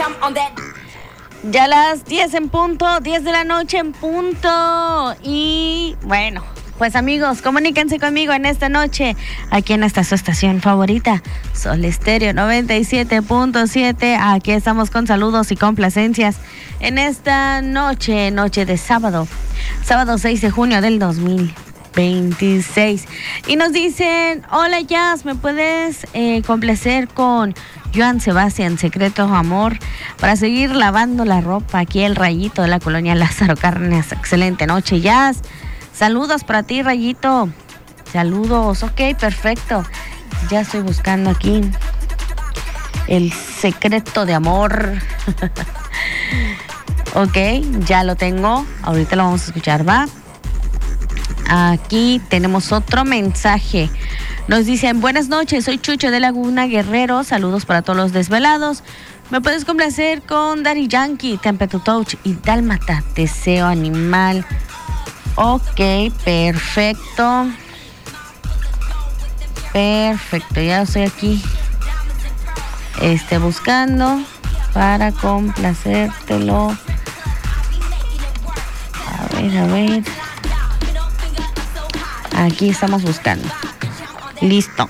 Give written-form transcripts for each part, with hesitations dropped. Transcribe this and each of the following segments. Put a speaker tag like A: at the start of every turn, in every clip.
A: Ya las 10 en punto, 10 de la noche en punto. Y bueno, pues amigos, comuníquense conmigo en esta noche, aquí en esta su estación favorita, Sol Estéreo 97.7. Aquí estamos con saludos y complacencias en esta noche de sábado 6 de junio del 2026. Y nos dicen: hola Jazz, ¿me puedes complacer con Joan Sebastián, Secreto Amor, para seguir lavando la ropa? Aquí el Rayito de la colonia Lázaro Cárdenas. Excelente noche, Jazz. Saludos para ti, Rayito. Saludos. Ok, perfecto. Ya estoy buscando aquí el Secreto de Amor. Ok, ya lo tengo. Ahorita lo vamos a escuchar, ¿va? Aquí tenemos otro mensaje. Nos dicen: buenas noches, soy Chucho de Laguna Guerrero. Saludos para todos los desvelados. ¿Me puedes complacer con Daddy Yankee, Tempe to Touch y Dálmata, Deseo Animal? Ok, perfecto. Perfecto, ya estoy aquí buscando para complacértelo. A ver. Aquí estamos buscando. Listo.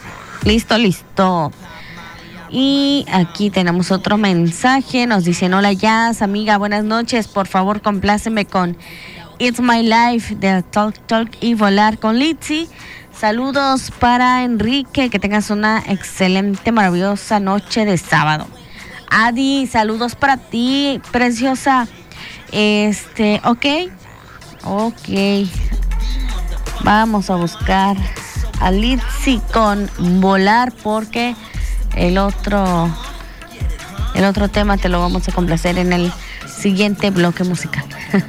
A: Y aquí tenemos otro mensaje. Nos dicen: hola Jazz, amiga, buenas noches. Por favor, compláceme con It's My Life de Talk y Volar con Litzy. Saludos para Enrique. Que tengas una excelente, maravillosa noche de sábado. Adi, saludos para ti, preciosa. Ok. Vamos a buscar a Litzy con Volar, porque el otro tema te lo vamos a complacer en el siguiente bloque musical.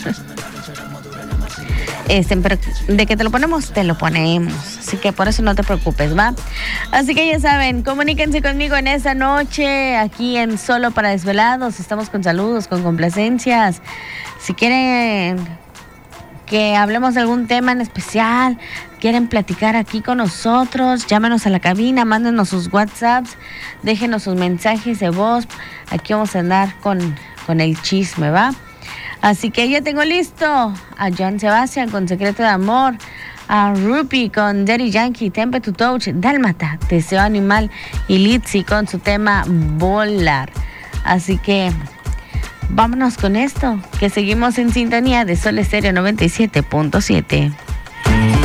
A: Pero de que te lo ponemos. Así que por eso no te preocupes, ¿va? Así que ya saben, comuníquense conmigo en esta noche, aquí en Solo para Desvelados. Estamos con saludos, con complacencias. Si quieren que hablemos de algún tema en especial, quieren platicar aquí con nosotros, llámenos a la cabina, mándenos sus WhatsApps, déjenos sus mensajes de voz. Aquí vamos a andar con el chisme, ¿va? Así que ya tengo listo a Joan Sebastián con Secreto de Amor, a Rupi con Daddy Yankee, Tempe to Touch, Dálmata, Deseo Animal, y Litzy con su tema Volar. Así que vámonos con esto, que seguimos en sintonía de Sol Estéreo 97.7.